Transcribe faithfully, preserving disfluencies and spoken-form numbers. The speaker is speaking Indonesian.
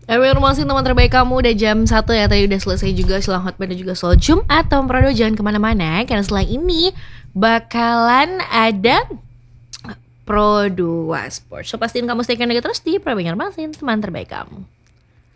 Emang masih teman terbaik kamu udah jam satu ya. Tadi udah selesai juga Silang Hotman dan juga Soal Jumat. Tom Prado jangan kemana-mana, karena setelah ini bakalan ada Pro dua Sport. So pastiin kamu stay kan terus di Pro Banjar Masin, teman terbaik kamu.